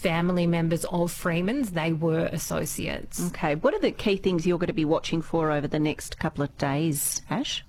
family members of Freemans. They were associates. Okay. What are the key things you're going to be watching for over the next couple of days, Ash?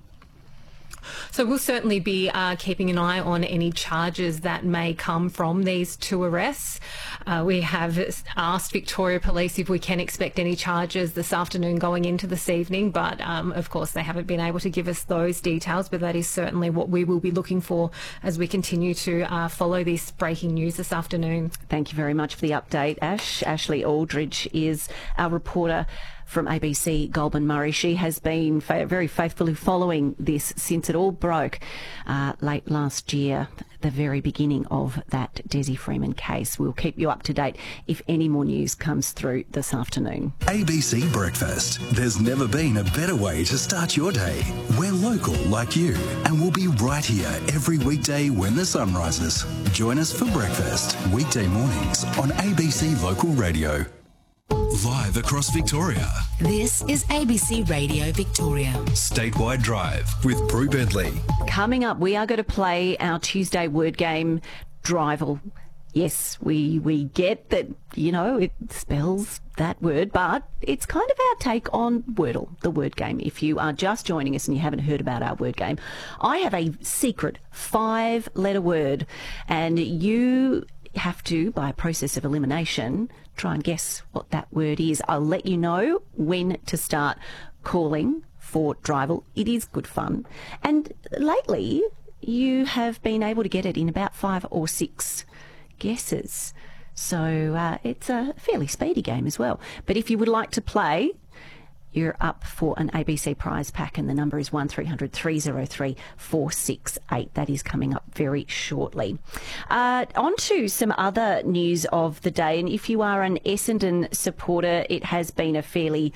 So we'll certainly be keeping an eye on any charges that may come from these two arrests. We have asked Victoria Police if we can expect any charges this afternoon going into this evening, but of course they haven't been able to give us those details, but that is certainly what we will be looking for as we continue to follow this breaking news this afternoon. Thank you very much for the update, Ash. Ashley Aldridge is our reporter from ABC Goulburn Murray. She has been very faithfully following this since it all broke late last year, the very beginning of that Desi Freeman case. We'll keep you up to date if any more news comes through this afternoon. ABC Breakfast. There's never been a better way to start your day. We're local like you, and we'll be right here every weekday when the sun rises. Join us for breakfast, weekday mornings on ABC Local Radio. Live across Victoria. This is ABC Radio Victoria. Statewide Drive with Prue Bentley. Coming up, we are going to play our Tuesday word game, Drivel. Yes, we get that, it spells that word, but it's kind of our take on Wordle, the word game. If you are just joining us and you haven't heard about our word game, I have a secret 5-letter word, and you have to, by a process of elimination, try and guess what that word is. I'll let you know when to start calling for Drivel. It is good fun. And lately, you have been able to get it in about 5 or 6 guesses. So it's a fairly speedy game as well. But if you would like to play, you're up for an ABC prize pack, and the number is 1300 303 468. That is coming up very shortly. On to some other news of the day, and if you are an Essendon supporter, it has been a fairly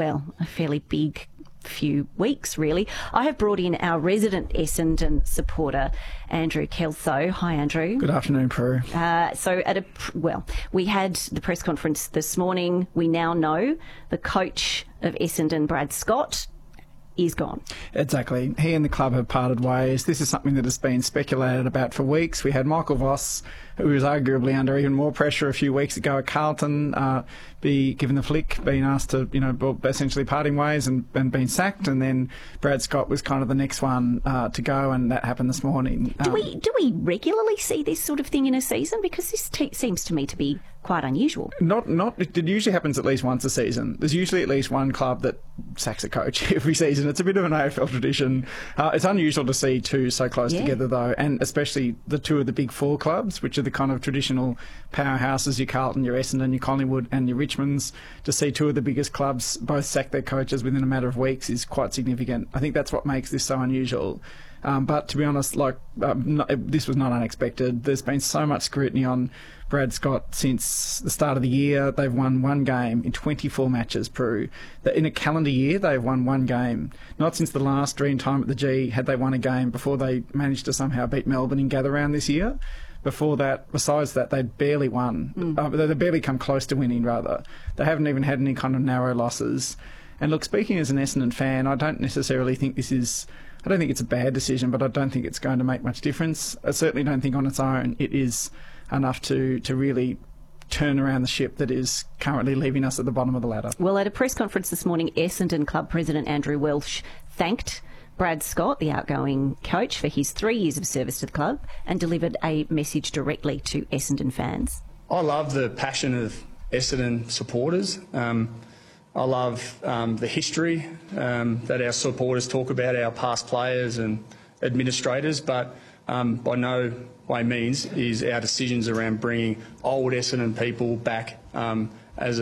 big few weeks, really. I have brought in our resident Essendon supporter, Andrew Kelso. Hi, Andrew. Good afternoon, Prue. We had the press conference this morning. We now know the coach of Essendon, Brad Scott, is gone. Exactly. He and the club have parted ways. This is something that has been speculated about for weeks. We had Michael Voss, who was arguably under even more pressure a few weeks ago at Carlton, be given the flick, being asked to, essentially parting ways and being sacked, and then Brad Scott was kind of the next one to go, and that happened this morning. Do we regularly see this sort of thing in a season? Because this seems to me to be quite unusual. It usually happens at least once a season. There's usually at least one club that sacks a coach every season. It's a bit of an AFL tradition. It's unusual to see two so close together, though, and especially the two of the big four clubs, which are the kind of traditional powerhouses, your Carlton, your Essendon, your Collingwood and your Richmonds. To see two of the biggest clubs both sack their coaches within a matter of weeks is quite significant. I think that's what makes this so unusual. But to be honest, this was not unexpected. There's been so much scrutiny on Brad Scott since the start of the year. They've won one game in 24 matches, Prue. In a calendar year, they've won one game. Not since the last Dream time at the G had they won a game before they managed to somehow beat Melbourne in Gather Round this year. Before that, besides that, they'd barely won. They'd barely come close to winning, rather. They haven't even had any kind of narrow losses. And look, speaking as an Essendon fan, I don't necessarily think I don't think it's a bad decision, but I don't think it's going to make much difference. I certainly don't think on its own it is enough to really turn around the ship that is currently leaving us at the bottom of the ladder. Well, at a press conference this morning, Essendon Club President Andrew Welsh thanked Brad Scott, the outgoing coach, for his 3 years of service to the club and delivered a message directly to Essendon fans. I love the passion of Essendon supporters. I love the history that our supporters talk about, our past players and administrators, but by no way means is our decisions around bringing old Essendon people back as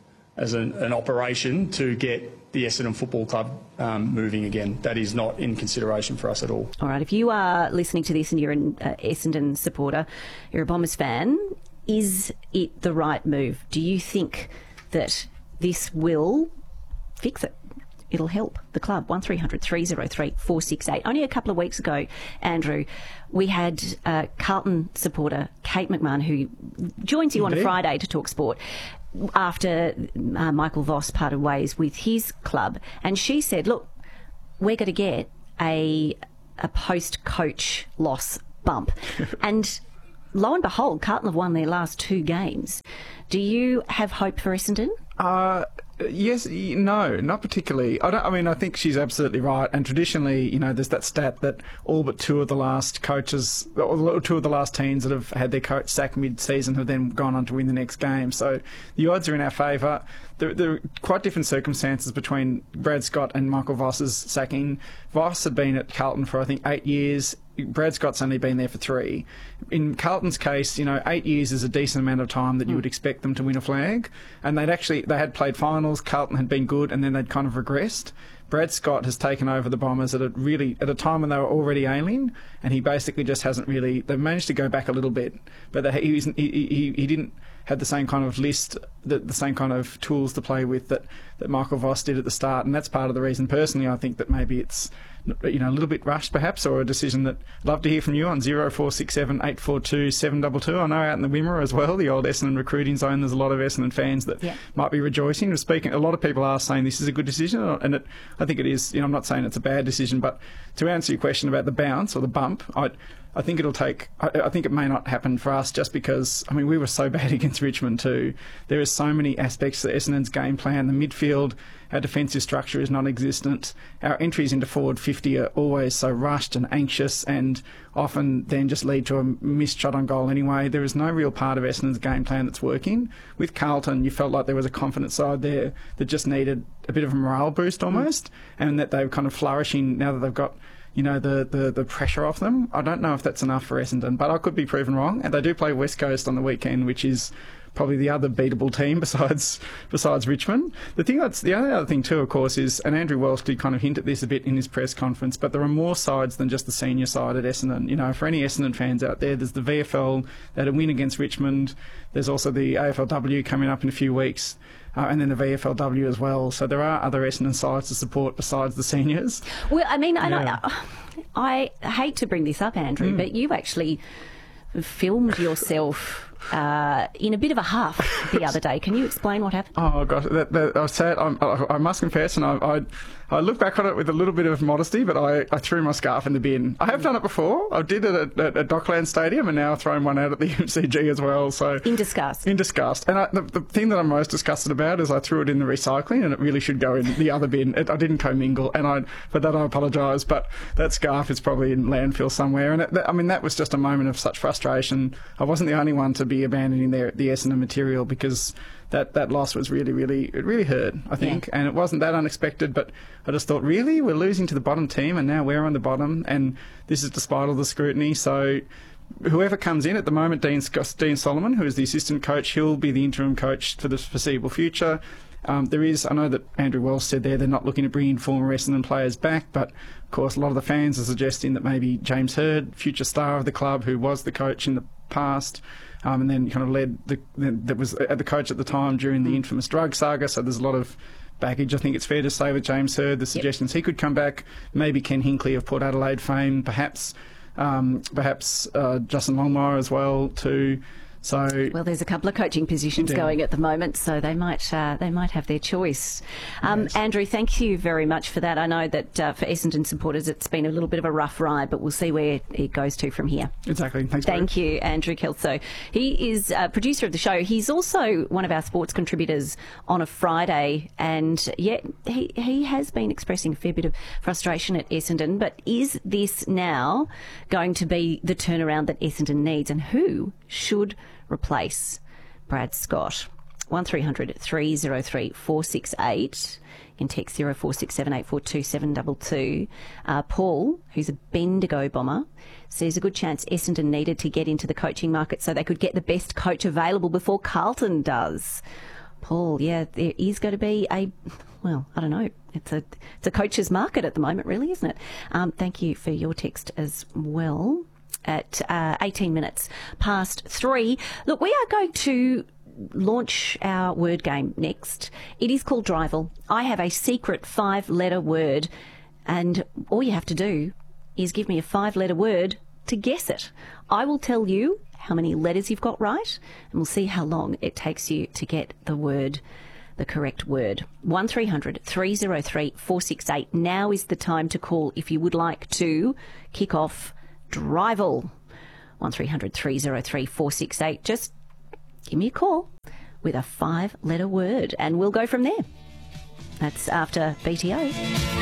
an operation to get the Essendon Football Club moving again. That is not in consideration for us at all. All right, if you are listening to this and you're an Essendon supporter, you're a Bombers fan, is it the right move? Do you think that this will fix it? It'll help the club. 1300 303 468. Only a couple of weeks ago, Andrew, we had Carlton supporter Kate McMahon, who joins you on a Friday to talk sport, after Michael Voss parted ways with his club. And she said, look, we're going to get a post-coach loss bump. And lo and behold, Carlton have won their last 2 games. Do you have hope for Essendon? Yes, no, not particularly. I think she's absolutely right. And traditionally, there's that stat that all but 2 of the last coaches, or 2 of the last teams that have had their coach sacked mid-season have then gone on to win the next game. So the odds are in our favour. There are quite different circumstances between Brad Scott and Michael Voss's sacking. Voss had been at Carlton for, I think, 8 years. Brad Scott's only been there for 3. In Carlton's case, 8 years is a decent amount of time that you would expect them to win a flag. And they had played finals, Carlton had been good, and then they'd kind of regressed. Brad Scott has taken over the Bombers at a time when they were already ailing, and he basically just hasn't really. They've managed to go back a little bit, but he didn't have the same kind of list, the same kind of tools to play with that Michael Voss did at the start, and that's part of the reason. Personally, I think that maybe it's a little bit rushed perhaps, or a decision that I'd love to hear from you on 0467 842 722. I know out in the Wimmera as well, the old Essendon recruiting zone, there's a lot of Essendon fans that might be rejoicing. A lot of people are saying this is a good decision, and I think it is. I'm not saying it's a bad decision, but to answer your question about the bounce or the bump, I think it'll take. I think it may not happen for us just because we were so bad against Richmond too. There are so many aspects to Essendon's game plan. The midfield, our defensive structure is non-existent. Our entries into forward 50 are always so rushed and anxious, and often then just lead to a missed shot on goal anyway. There is no real part of Essendon's game plan that's working. With Carlton, you felt like there was a confident side there that just needed a bit of a morale boost almost, and that they were kind of flourishing now that they've got the pressure off them. I don't know if that's enough for Essendon, but I could be proven wrong. And they do play West Coast on the weekend, which is probably the other beatable team besides Richmond. The only other thing too, of course, is, and Andrew Welsh did kind of hint at this a bit in his press conference, but there are more sides than just the senior side at Essendon. For any Essendon fans out there, there's the VFL, they had a win against Richmond. There's also the AFLW coming up in a few weeks. And then the VFLW as well. So there are other Essendon sides to support besides the seniors. Well, I hate to bring this up, Andrew, but you actually filmed yourself in a bit of a huff the other day. Can you explain what happened? Oh gosh, I was sad. I must confess, and I look back on it with a little bit of modesty, but I threw my scarf in the bin. I have done it before. I did it at Dockland Stadium, and now I've thrown one out at the MCG as well. So in disgust. In disgust. And the thing that I'm most disgusted about is I threw it in the recycling, and it really should go in the other bin. I didn't commingle, and for that I apologise. But that scarf is probably in landfill somewhere. And that was just a moment of such frustration. I wasn't the only one to be abandoning the Essendon material, because that loss was it really hurt, I think. And it wasn't that unexpected, but I just thought, really, we're losing to the bottom team, and now we're on the bottom, and this is despite all the scrutiny. So whoever comes in at the moment, Dean Solomon, who is the assistant coach, he'll be the interim coach for the foreseeable future. I know that Andrew Welsh said they're not looking at bringing former Essendon players back, but of course a lot of the fans are suggesting that maybe James Hird, future star of the club, who was the coach in the past, and then kind of that was the coach at the time during the infamous drug saga. So there's a lot of baggage, I think it's fair to say, with James Hird. The suggestions he could come back. Maybe Ken Hinkley of Port Adelaide fame, perhaps Justin Longmire as well too. So, well, there's a couple of coaching positions going at the moment, so they might have their choice. Yes. Andrew, thank you very much for that. I know that for Essendon supporters, it's been a little bit of a rough ride, but we'll see where it goes to from here. Exactly. Thanks. Thank you, Andrew Kelso. He is producer of the show. He's also one of our sports contributors on a Friday, and he has been expressing a fair bit of frustration at Essendon. But is this now going to be the turnaround that Essendon needs, and who should replace Brad Scott? 1300 303 468. You can text 0467 842 722. Paul, who's a Bendigo Bomber, says a good chance Essendon needed to get into the coaching market so they could get the best coach available before Carlton does. Paul, there is going to be I don't know. It's a coach's market at the moment, really, isn't it? Thank you for your text as well. At 18 minutes past 3. Look, we are going to launch our word game next. It is called Drivel. I have a secret 5-letter word, and all you have to do is give me a 5-letter word to guess it. I will tell you how many letters you've got right, and we'll see how long it takes you to get the correct word. 1300 303 468. Now is the time to call if you would like to kick off Drivel. 1300 303 468. Just give me a call with a 5-letter word and we'll go from there. That's after BTO.